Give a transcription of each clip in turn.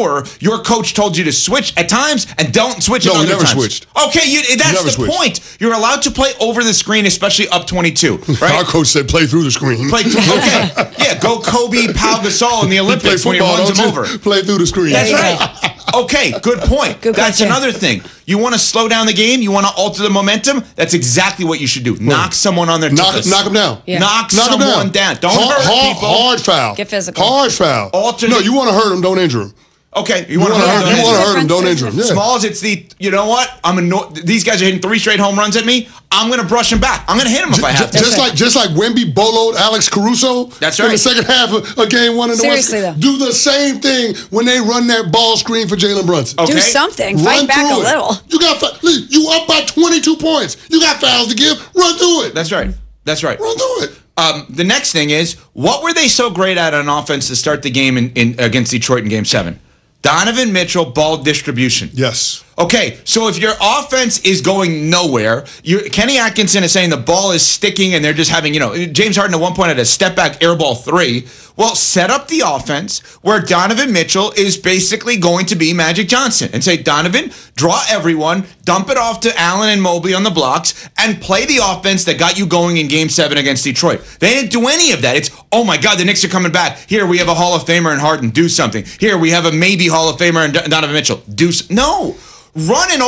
sure your coach told you to switch at times and don't switch at other never times. Switched. Okay, that's the point. You're allowed to play over the screen, especially up 22. Right? Our coach said play through the screen. Okay. Yeah, go Kobe, Pau Gasol in the Olympics when he runs them over. Play through the screen. That's right. Okay, good point. That's another thing. You want to slow down the game? You want to alter the momentum? That's exactly what you should do. Knock someone on their toes. Knock them down. Yeah. Knock someone down. Don't hurt people. Hard foul. Get physical. Hard foul. No, you want to hurt them, don't injure them. Okay, you want to hurt them, don't injure them. Yeah. Smalls, it's you know what? These guys are hitting 3 straight home runs at me. I'm going to brush them back. I'm going to hit them if I have to. Just like Wemby boloed Alex Caruso. That's right. In the second half of game 1 in the West. Seriously, though. Do the same thing when they run that ball screen for Jalen Brunson. Okay. Do something. Fight back a little. You up by 22 points. You got fouls to give. Run through it. That's right. Run through it. The next thing is, what were they so great at on offense to start the game against Detroit in Game 7? Donovan Mitchell, ball distribution. Yes. Okay, so if your offense is going nowhere, Kenny Atkinson is saying the ball is sticking and they're just having, James Harden at one point had a step back air ball 3. Well, set up the offense where Donovan Mitchell is basically going to be Magic Johnson and say, Donovan, draw everyone, dump it off to Allen and Mobley on the blocks, and play the offense that got you going in Game 7 against Detroit. They didn't do any of that. It's, oh my God, the Knicks are coming back. Here, we have a Hall of Famer in Harden. Do something. Here, we have a maybe Hall of Famer in Donovan Mitchell. No. Run a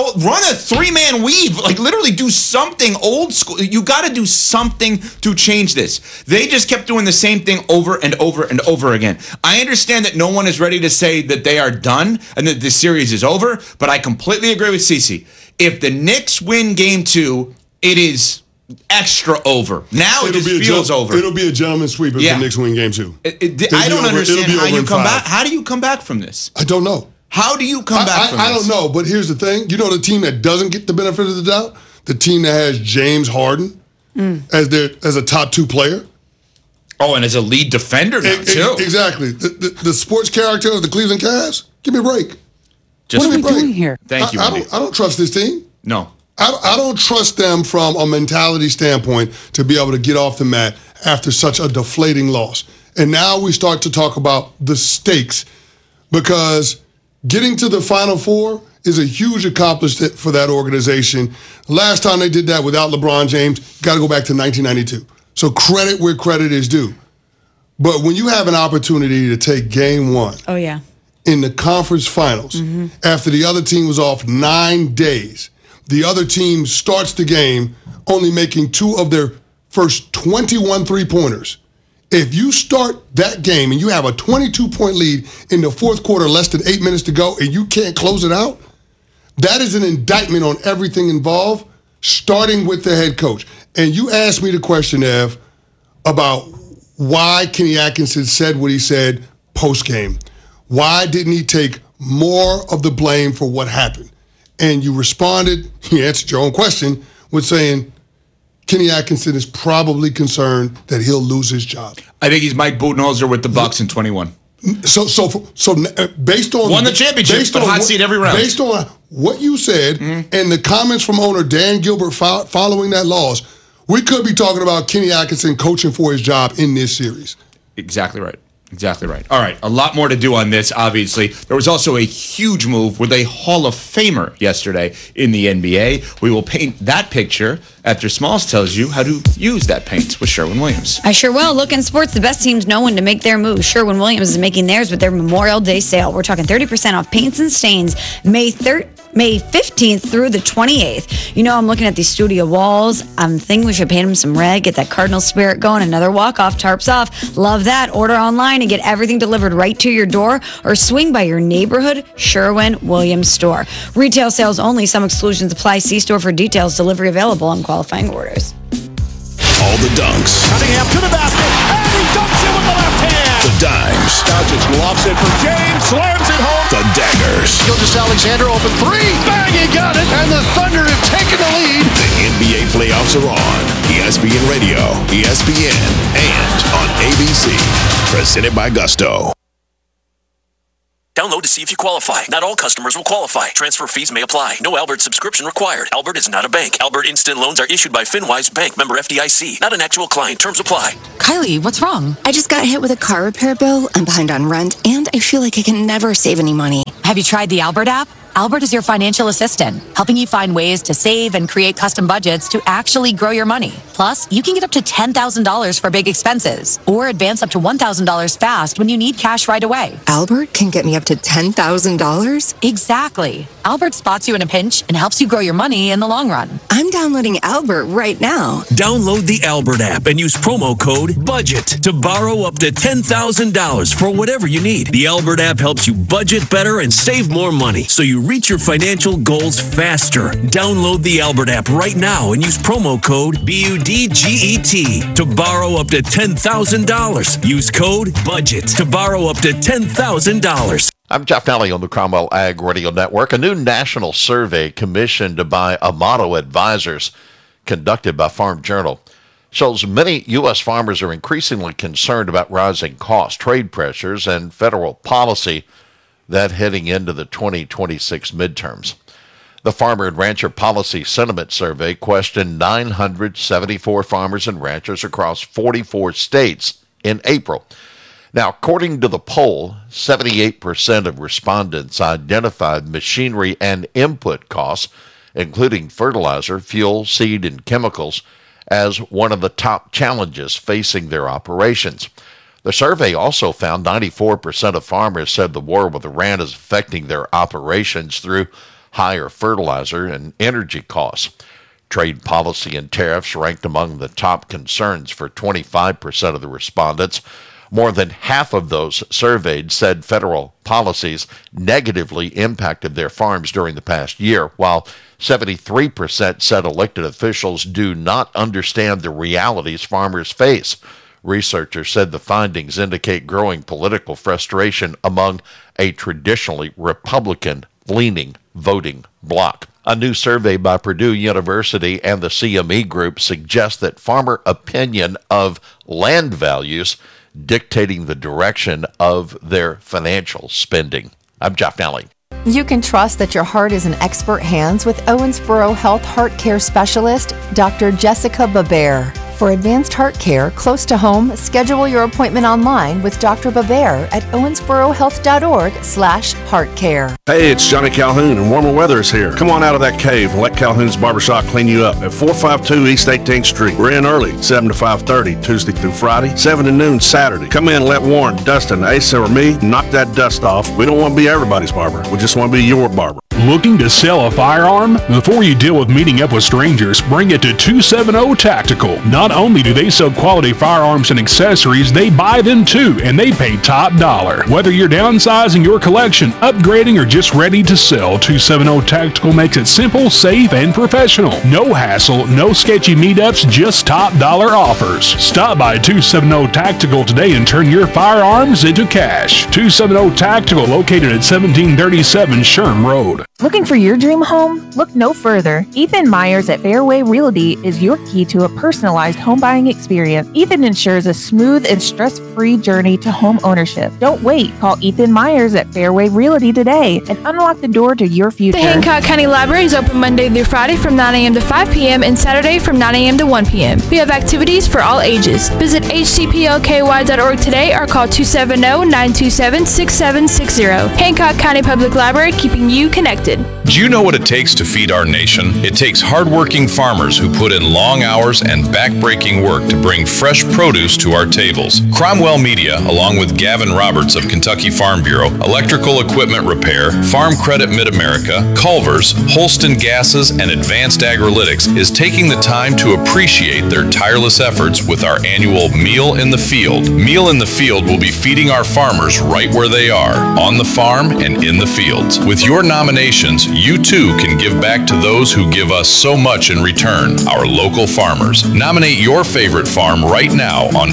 3-man weave. Like, literally do something old school. You got to do something to change this. They just kept doing the same thing over and over and over again. I understand that no one is ready to say that they are done and that the series is over, but I completely agree with Cece. If the Knicks win Game 2, it is extra over. Now it just feels over. It'll be a gentleman's sweep if the Knicks win Game 2. I don't understand how you come back. How do you come back from this? I don't know. How do you come back from this? I don't know, but here's the thing. You know the team that doesn't get the benefit of the doubt? The team that has James Harden as a top 2 player. Oh, and as a lead defender now, too. Exactly. The sports character of the Cleveland Cavs? Give me a break. What are we doing here? Thank you, I don't trust this team. No. I don't trust them from a mentality standpoint to be able to get off the mat after such a deflating loss. And now we start to talk about the stakes because getting to the Final Four is a huge accomplishment for that organization. Last time they did that without LeBron James, got to go back to 1992. So credit where credit is due. But when you have an opportunity to take Game 1 in the conference finals, after the other team was off 9 days, the other team starts the game only making 2 of their first 21 three-pointers. If you start that game and you have a 22-point lead in the fourth quarter, less than 8 minutes to go, and you can't close it out, that is an indictment on everything involved, starting with the head coach. And you asked me the question, Ev, about why Kenny Atkinson said what he said post-game. Why didn't he take more of the blame for what happened? And you responded, he answered your own question, with saying, Kenny Atkinson is probably concerned that he'll lose his job. I think he's Mike Budenholzer with the Bucks in 21. So based on won the championship, but hot seat every round. Based on what you said and the comments from owner Dan Gilbert following that loss, we could be talking about Kenny Atkinson coaching for his job in this series. Exactly right. Exactly right. All right, a lot more to do on this, obviously. There was also a huge move with a Hall of Famer yesterday in the NBA. We will paint that picture after Smalls tells you how to use that paint with Sherwin-Williams. I sure will. Look in sports, the best teams know when to make their move. Sherwin-Williams is making theirs with their Memorial Day sale. We're talking 30% off paints and stains May 15th through the 28th. You know, I'm looking at these studio walls. I'm thinking we should paint them some red, get that Cardinal spirit going. Another walk-off, tarps off. Love that. Order online and get everything delivered right to your door or swing by your neighborhood Sherwin-Williams store. Retail sales only. Some exclusions apply. See store for details. Delivery available on qualifying orders. All the dunks. Cunningham to the basket, and he dunks it with the left hand. The dimes. Doncic lofts it for James, slams it home. The daggers. Gilgeous-Alexander open 3, bang, he got it, and the Thunder have taken the lead. The NBA playoffs are on ESPN Radio, ESPN, and on ABC. Presented by Gusto. Download to see if you qualify. Not all customers will qualify. Transfer fees may apply. No Albert subscription required. Albert is not a bank. Albert Instant Loans are issued by FinWise Bank, member FDIC. Not an actual client. Terms apply. Kylie, what's wrong? I just got hit with a car repair bill. I'm behind on rent, and I feel like I can never save any money. Have you tried the Albert app? Albert is your financial assistant, helping you find ways to save and create custom budgets to actually grow your money. Plus, you can get up to $10,000 for big expenses or advance up to $1,000 fast when you need cash right away. Albert can get me up to $10,000? Exactly. Albert spots you in a pinch and helps you grow your money in the long run. I'm downloading Albert right now. Download the Albert app and use promo code BUDGET to borrow up to $10,000 for whatever you need. The Albert app helps you budget better and save more money, so you reach your financial goals faster. Download the Albert app right now and use promo code BUDGET to borrow up to $10,000. Use code BUDGET to borrow up to $10,000. I'm Jeff Nally on the Cromwell Ag Radio Network. A new national survey commissioned by Amato Advisors, conducted by Farm Journal, shows many U.S. farmers are increasingly concerned about rising costs, trade pressures, and federal policy that heading into the 2026 midterms. The Farmer and Rancher Policy Sentiment Survey questioned 974 farmers and ranchers across 44 states in April. Now, according to the poll, 78% of respondents identified machinery and input costs, including fertilizer, fuel, seed, and chemicals, as one of the top challenges facing their operations. The survey also found 94% of farmers said the war with Iran is affecting their operations through higher fertilizer and energy costs. Trade policy and tariffs ranked among the top concerns for 25% of the respondents. More than half of those surveyed said federal policies negatively impacted their farms during the past year, while 73% said elected officials do not understand the realities farmers face. Researchers said the findings indicate growing political frustration among a traditionally Republican-leaning voting bloc. A new survey by Purdue University and the CME Group suggests that farmer opinion of land values dictating the direction of their financial spending. I'm Jeff Nally. You can trust that your heart is in expert hands with Owensboro Health Heart Care Specialist, Dr. Jessica Babert. For advanced heart care close to home, schedule your appointment online with Dr. Babert at owensborohealth.org/heartcare. Hey, it's Johnny Calhoun, and warmer weather is here. Come on out of that cave and let Calhoun's Barbershop clean you up at 452 East 18th Street. We're in early, 7 to 5:30, Tuesday through Friday, 7 to noon Saturday. Come in and let Warren, Dustin, Asa, or me knock that dust off. We don't want to be everybody's barber. We just want to be your barber. Looking to sell a firearm? Before you deal with meeting up with strangers, bring it to 270 Tactical. Not only do they sell quality firearms and accessories, they buy them too, and they pay top dollar. Whether you're downsizing your collection, upgrading, or just ready to sell, 270 Tactical makes it simple, safe, and professional. No hassle, no sketchy meetups, just top dollar offers. Stop by 270 Tactical today and turn your firearms into cash. 270 Tactical, located at 1737 Sherm Road. Looking for your dream home? Look no further. Ethan Myers at Fairway Realty is your key to a personalized home buying experience. Ethan ensures a smooth and stress-free journey to home ownership. Don't wait. Call Ethan Myers at Fairway Realty today and unlock the door to your future. The Hancock County Library is open Monday through Friday from 9 a.m. to 5 p.m. and Saturday from 9 a.m. to 1 p.m. We have activities for all ages. Visit hcplky.org today or call 270-927-6760. Hancock County Public Library, keeping you connected. Do you know what it takes to feed our nation? It takes hardworking farmers who put in long hours and back-breaking work to bring fresh produce to our tables. Cromwell Media, along with Gavin Roberts of Kentucky Farm Bureau, Electrical Equipment Repair, Farm Credit Mid-America, Culver's, Holston Gases, and Advanced Agrilytics, is taking the time to appreciate their tireless efforts with our annual Meal in the Field. Meal in the Field will be feeding our farmers right where they are, on the farm and in the fields. With your nominations, you too can give back to those who give us so much in return, our local farmers. Nominate your favorite farm right now on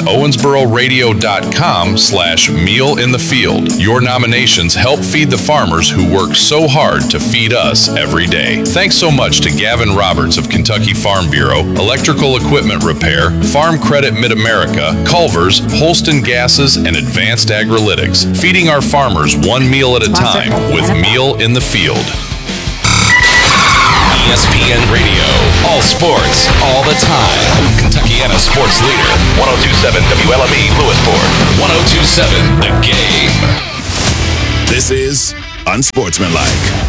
owensbororadio.com/mealinthefield. Your nominations help feed the farmers who work so hard to feed us every day. Thanks so much to Gavin Roberts of Kentucky Farm Bureau, Electrical Equipment Repair, Farm Credit Mid-America, Culver's, Holston Gases, and Advanced Agrilytics, feeding our farmers one meal at a time with Meal in the Field. ESPN Radio. All sports, all the time. Kentuckiana sports leader. 102.7 WLME Lewisport. 102.7 The Game. This is unsportsmanlike.